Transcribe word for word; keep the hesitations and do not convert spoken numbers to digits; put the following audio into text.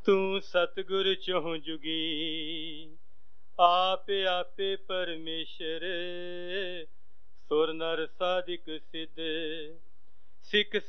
ਤੂੰ ਸਤਿਗੁਰ ਚਹੁ ਜੁਗੀ, ਆਪੇ ਆਪੇ ਪਰਮੇਸ਼ਰ, ਸੁਰ ਨਰ ਸਾਧਿਕ ਸਿੱਧ। ਸਿੱਖ